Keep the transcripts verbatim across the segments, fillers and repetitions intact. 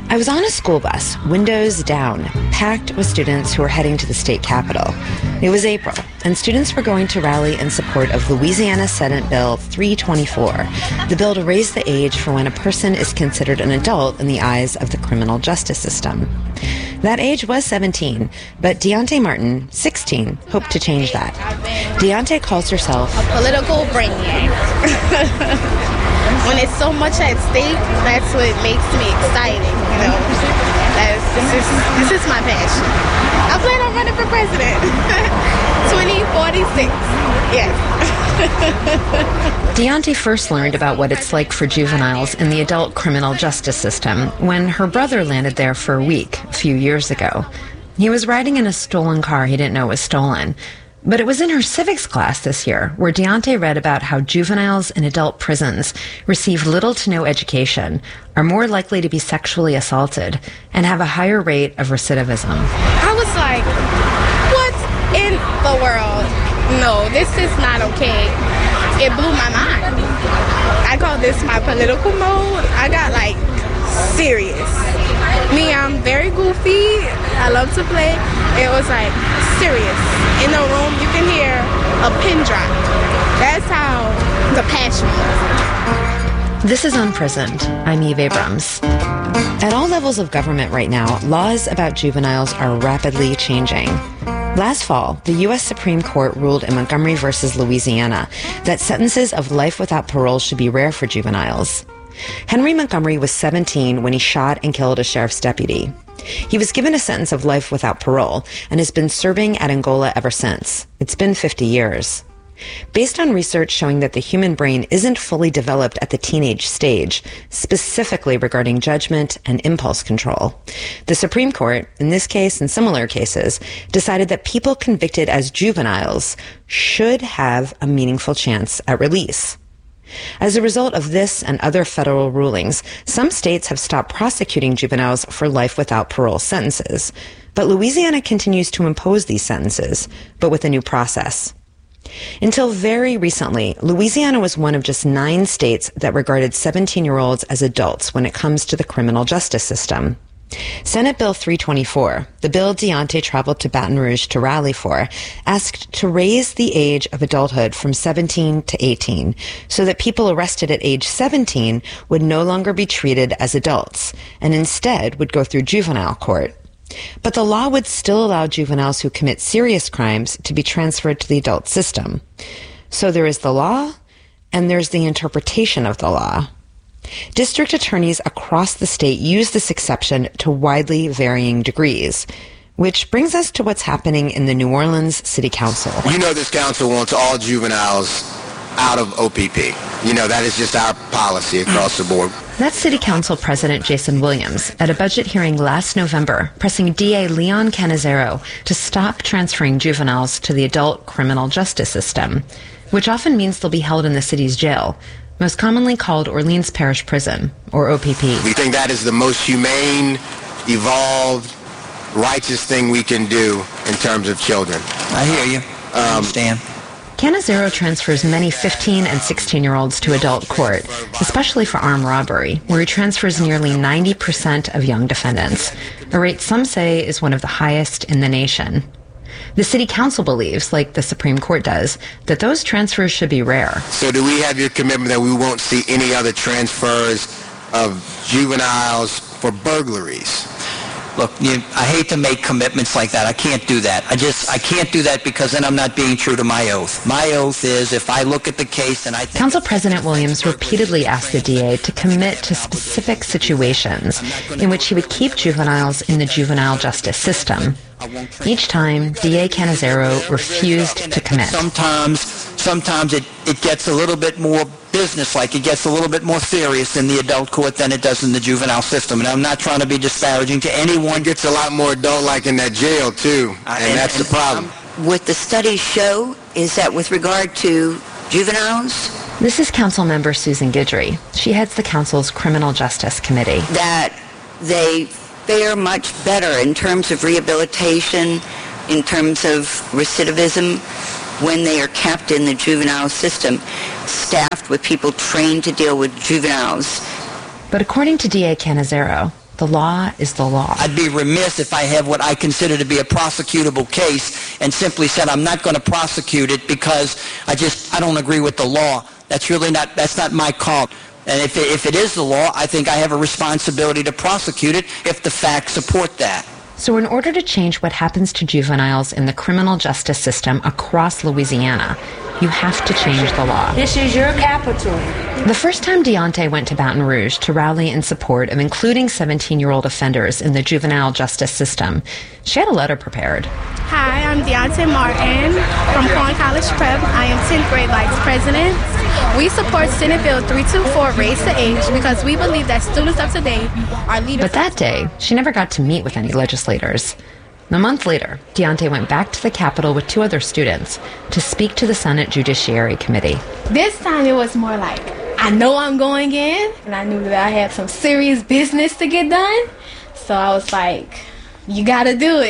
I was on a school bus, windows down, packed with students who were heading to the state capitol. It was April, and students were going to rally in support of Louisiana Senate Bill three twenty-four, the bill to raise the age for when a person is considered an adult in the eyes of the criminal justice system. That age was seventeen, but Deontay Martin, sixteen, hoped to change that. Deontay calls herself a political brainiac. When it's so much at stake, that's what makes me excited, you know. That's, this is this is my passion. I plan on running for president. twenty forty-six, yes. Deontay first learned about what it's like for juveniles in the adult criminal justice system when her brother landed there for a week a few years ago. He was riding in a stolen car he didn't know was stolen. But it was in her civics class this year where Deontay read about how juveniles in adult prisons receive little to no education, are more likely to be sexually assaulted, and have a higher rate of recidivism. I was like, what in the world? No, this is not okay. It blew my mind. I call this my political mode. I got like serious. Me, I'm very goofy. I love to play. It was like serious. In the room, you can hear a pin drop. That's how the passion was. This is Unprisoned. I'm Eve Abrams. At all levels of government right now, laws about juveniles are rapidly changing. Last fall, the U S Supreme Court ruled in Montgomery versus Louisiana that sentences of life without parole should be rare for juveniles. Henry Montgomery was seventeen when he shot and killed a sheriff's deputy. He was given a sentence of life without parole and has been serving at Angola ever since. It's been fifty years. Based on research showing that the human brain isn't fully developed at the teenage stage, specifically regarding judgment and impulse control, the Supreme Court, in this case and similar cases, decided that people convicted as juveniles should have a meaningful chance at release. As a result of this and other federal rulings, some states have stopped prosecuting juveniles for life without parole sentences. But Louisiana continues to impose these sentences, but with a new process. Until very recently, Louisiana was one of just nine states that regarded seventeen-year-olds as adults when it comes to the criminal justice system. Senate Bill three twenty-four, the bill Deontay traveled to Baton Rouge to rally for, asked to raise the age of adulthood from seventeen to eighteen so that people arrested at age seventeen would no longer be treated as adults and instead would go through juvenile court. But the law would still allow juveniles who commit serious crimes to be transferred to the adult system. So there is the law and there's the interpretation of the law. District attorneys across the state use this exception to widely varying degrees, which brings us to what's happening in the New Orleans City Council. You know this council wants all juveniles out of O P P. You know, that is just our policy across the board. That's City Council President Jason Williams at a budget hearing last November, pressing D A Leon Cannizzaro to stop transferring juveniles to the adult criminal justice system, which often means they'll be held in the city's jail, most commonly called Orleans Parish Prison, or O P P. We think that is the most humane, evolved, righteous thing we can do in terms of children. I hear you. I um, understand. Cannizzaro transfers many fifteen and sixteen-year-olds to adult court, especially for armed robbery, where he transfers nearly ninety percent of young defendants, a rate some say is one of the highest in the nation. The City Council believes, like the Supreme Court does, that those transfers should be rare. So do we have your commitment that we won't see any other transfers of juveniles for burglaries? Look, you, I hate to make commitments like that. I can't do that. I just, I can't do that because then I'm not being true to my oath. My oath is if I look at the case and I think... Council President Williams repeatedly asked the D A to commit to specific situations in which he would keep juveniles in the juvenile justice system. Each time, D A Cannizzaro refused to commit. Sometimes, sometimes it, it gets a little bit more business-like. It gets a little bit more serious in the adult court than it does in the juvenile system. And I'm not trying to be disparaging to anyone. It gets a lot more adult-like in that jail, too. And, uh, and that's and, the problem. Um, what the studies show is that with regard to juveniles... This is Council Member Susan Guidry. She heads the Council's Criminal Justice Committee. That they fare much better in terms of rehabilitation, in terms of recidivism, when they are kept in the juvenile system, staffed with people trained to deal with juveniles. But according to D A Cannizzaro, the law is the law. I'd be remiss if I have what I consider to be a prosecutable case and simply said I'm not going to prosecute it because I just, I don't agree with the law. That's really not, that's not my call. And if it, if it is the law, I think I have a responsibility to prosecute it if the facts support that. So in order to change what happens to juveniles in the criminal justice system across Louisiana, you have to change the law. This is your capital. The first time Deontay went to Baton Rouge to rally in support of including seventeen-year-old offenders in the juvenile justice system, she had a letter prepared. Hi, I'm Deontay Martin from Corn College Prep. I am tenth grade Vice President. We support Senate Bill three twenty-four, Raise the Age, because we believe that students of today are leaders. But that day, she never got to meet with any legislators. A month later, Deontay went back to the Capitol with two other students to speak to the Senate Judiciary Committee. This time it was more like, I know I'm going in, and I knew that I had some serious business to get done. So I was like, you gotta do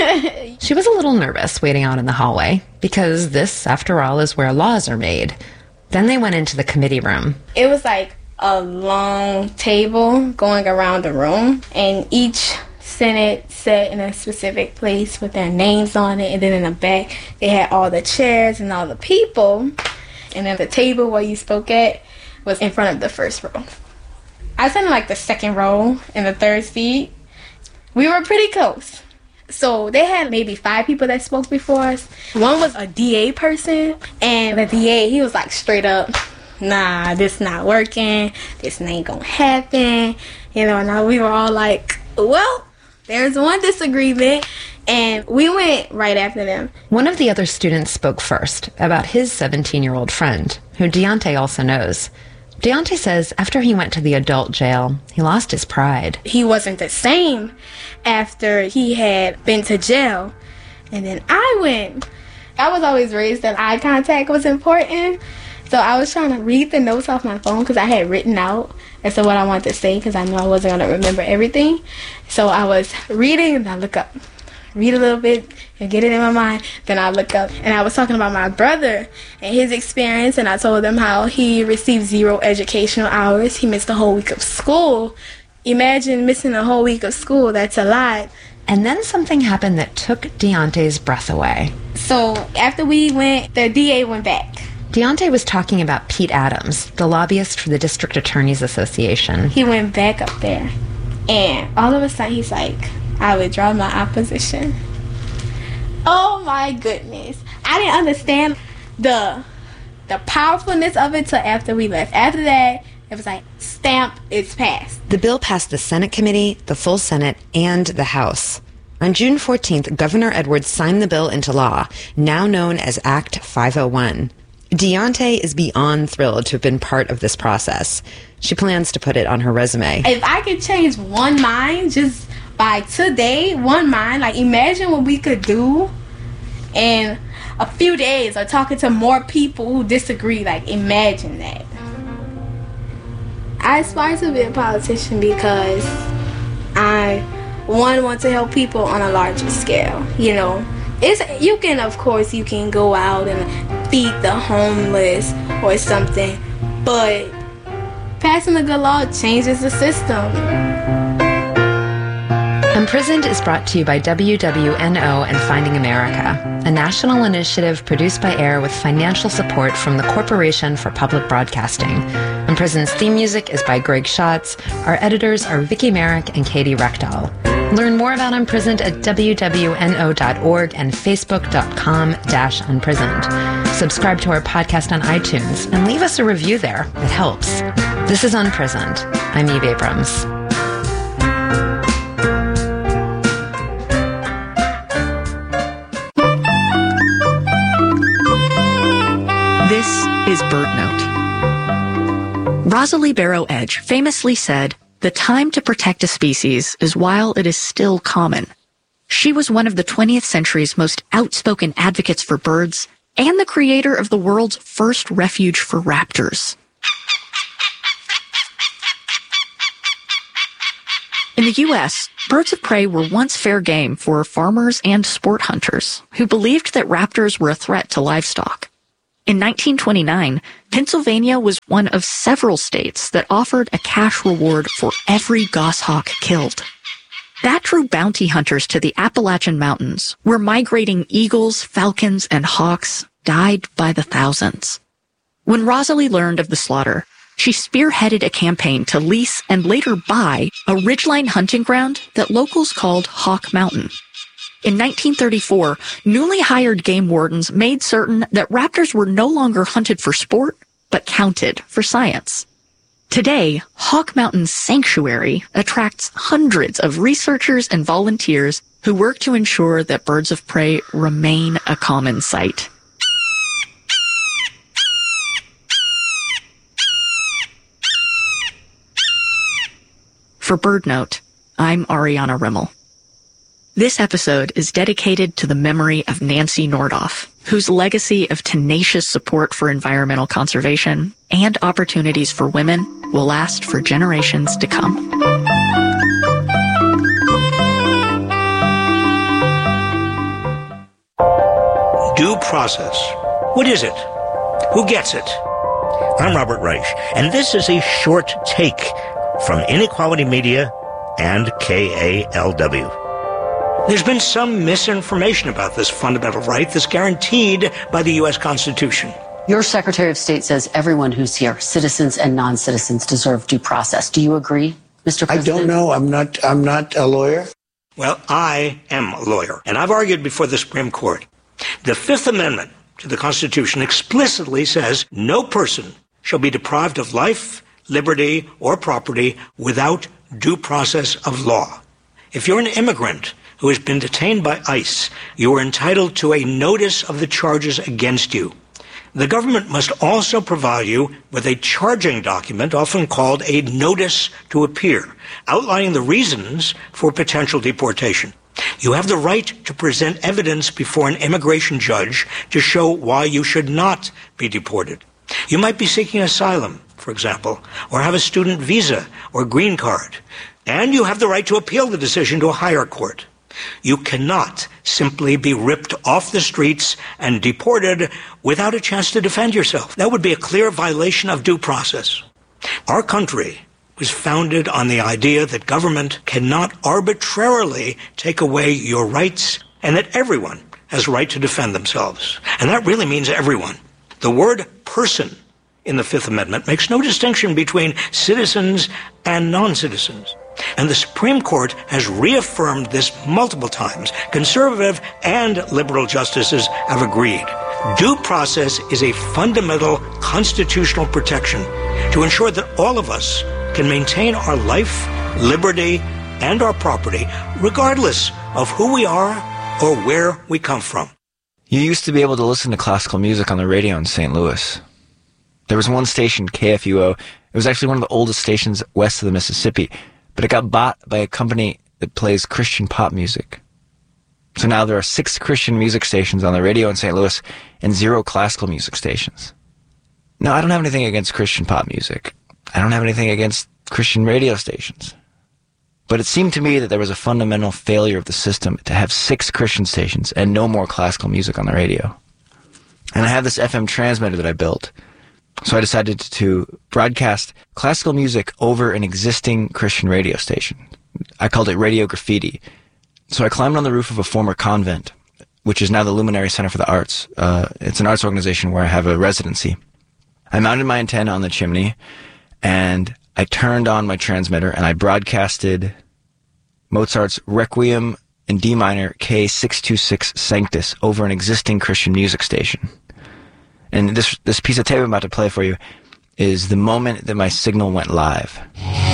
it. She was a little nervous waiting out in the hallway, because this, after all, is where laws are made. Then they went into the committee room. It was like a long table going around the room, and each Senate sat in a specific place with their names on it, and then in the back they had all the chairs and all the people, and then the table where you spoke at was in front of the first row. I sat in like the second row in the third seat. We were pretty close. So they had maybe five people that spoke before us. One was a D A person, and the D A, he was like straight up, nah, this not working, this ain't gonna happen, you know, and we were all like, well, there's one disagreement, and we went right after them. One of the other students spoke first about his seventeen-year-old friend, who Deontay also knows. Deontay says after he went to the adult jail, he lost his pride. He wasn't the same after he had been to jail. And then I went. I was always raised that eye contact was important. So I was trying to read the notes off my phone because I had written out as to what I wanted to say because I knew I wasn't going to remember everything. So I was reading and I look up. Read a little bit and get it in my mind. Then I look up and I was talking about my brother and his experience, and I told him how he received zero educational hours. He missed a whole week of school. Imagine missing a whole week of school. That's a lot. And then something happened that took Deontay's breath away. So after we went, the D A went back. Deontay was talking about Pete Adams, the lobbyist for the District Attorneys Association. He went back up there, and all of a sudden he's like, I withdraw my opposition. Oh my goodness. I didn't understand the the powerfulness of it till after we left. After that, it was like, stamp, it's passed. The bill passed the Senate committee, the full Senate, and the House. On June fourteenth, Governor Edwards signed the bill into law, now known as Act five oh one. Deontay is beyond thrilled to have been part of this process. She plans to put it on her resume. If I could change one mind just by today, one mind, like imagine what we could do in a few days, or talking to more people who disagree. Like imagine that. I aspire to be a politician because I, one, want to help people on a larger scale. You know, it's you can, of course, you can go out and feed the homeless or something, but passing a good law changes the system. Imprisoned is brought to you by W W N O and Finding America, a national initiative produced by AIR with financial support from the Corporation for Public Broadcasting. Imprisoned's theme music is by Greg Schatz. Our editors are Vicky Merrick and Katie Rechdahl. Learn more about Unprisoned at W W N O dot org and Facebook dot com slash unprisoned. Subscribe to our podcast on iTunes and leave us a review there. It helps. This is Unprisoned. I'm Eve Abrams. This is BirdNote. Rosalie Barrow Edge famously said, "The time to protect a species is while it is still common." She was one of the twentieth century's most outspoken advocates for birds and the creator of the world's first refuge for raptors. In the U S, birds of prey were once fair game for farmers and sport hunters who believed that raptors were a threat to livestock. In nineteen twenty-nine, Pennsylvania was one of several states that offered a cash reward for every goshawk killed. That drew bounty hunters to the Appalachian Mountains, where migrating eagles, falcons, and hawks died by the thousands. When Rosalie learned of the slaughter, she spearheaded a campaign to lease and later buy a ridgeline hunting ground that locals called Hawk Mountain. In nineteen thirty-four, newly hired game wardens made certain that raptors were no longer hunted for sport, but counted for science. Today, Hawk Mountain Sanctuary attracts hundreds of researchers and volunteers who work to ensure that birds of prey remain a common sight. For BirdNote, I'm Ariana Rimmel. This episode is dedicated to the memory of Nancy Nordoff, whose legacy of tenacious support for environmental conservation and opportunities for women will last for generations to come. Due process. What is it? Who gets it? I'm Robert Reich, and this is a short take from Inequality Media and K A L W. There's been some misinformation about this fundamental right that's guaranteed by the U S Constitution. Your Secretary of State says everyone who's here, citizens and non-citizens, deserve due process. Do you agree, Mister President? I don't know. I'm not, I'm not a lawyer. Well, I am a lawyer, and I've argued before the Supreme Court. The Fifth Amendment to the Constitution explicitly says no person shall be deprived of life, liberty, or property without due process of law. If you're an immigrant who has been detained by ICE, you are entitled to a notice of the charges against you. The government must also provide you with a charging document, often called a notice to appear, outlining the reasons for potential deportation. You have the right to present evidence before an immigration judge to show why you should not be deported. You might be seeking asylum, for example, or have a student visa or green card, and you have the right to appeal the decision to a higher court. You cannot simply be ripped off the streets and deported without a chance to defend yourself. That would be a clear violation of due process. Our country was founded on the idea that government cannot arbitrarily take away your rights and that everyone has a right to defend themselves. And that really means everyone. The word person in the Fifth Amendment makes no distinction between citizens and non-citizens. And the Supreme Court has reaffirmed this multiple times. Conservative and liberal justices have agreed. Due process is a fundamental constitutional protection to ensure that all of us can maintain our life, liberty, and our property, regardless of who we are or where we come from. You used to be able to listen to classical music on the radio in Saint Louis. There was one station, K F U O. It was actually one of the oldest stations west of the Mississippi, but it got bought by a company that plays Christian pop music. So now there are six Christian music stations on the radio in Saint Louis and zero classical music stations. Now, I don't have anything against Christian pop music. I don't have anything against Christian radio stations. But it seemed to me that there was a fundamental failure of the system to have six Christian stations and no more classical music on the radio. And I have this F M transmitter that I built. So I decided to broadcast classical music over an existing Christian radio station. I called it Radio Graffiti. So I climbed on the roof of a former convent, which is now the Luminary Center for the Arts. Uh, it's an arts organization where I have a residency. I mounted my antenna on the chimney, and I turned on my transmitter, and I broadcasted Mozart's Requiem in D minor K six two six Sanctus over an existing Christian music station. And this this piece of tape I'm about to play for you is the moment that my signal went live.